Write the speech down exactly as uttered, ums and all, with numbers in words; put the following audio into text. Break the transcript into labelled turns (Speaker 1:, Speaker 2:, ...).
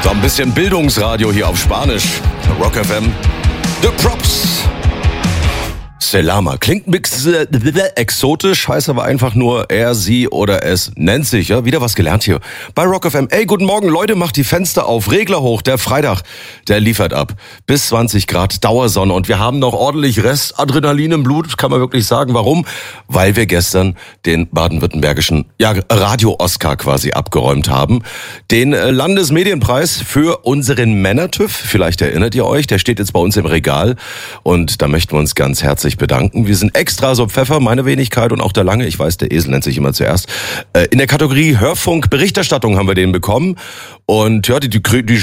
Speaker 1: So ein bisschen Bildungsradio hier auf Spanisch. Rock F M. The Props. Selama. Klingt ein bisschen exotisch, heißt aber einfach nur er, sie oder es nennt sich. Ja, wieder was gelernt hier bei Rock F M. Ey, guten Morgen, Leute, macht die Fenster auf, Regler hoch. Der Freitag, der liefert ab. Bis zwanzig Grad Dauersonne und wir haben noch ordentlich Restadrenalin im Blut, kann man wirklich sagen. Warum? Weil wir gestern den baden-württembergischen ja, Radio-Oscar quasi abgeräumt haben. Den Landesmedienpreis für unseren Männer-TÜV. Vielleicht erinnert ihr euch, der steht jetzt bei uns im Regal und da möchten wir uns ganz herzlich bedanken. Wir sind extra so Pfeffer, meine Wenigkeit und auch der Lange, ich weiß, der Esel nennt sich immer zuerst. In der Kategorie Hörfunk Berichterstattung haben wir den bekommen und ja, die, die, die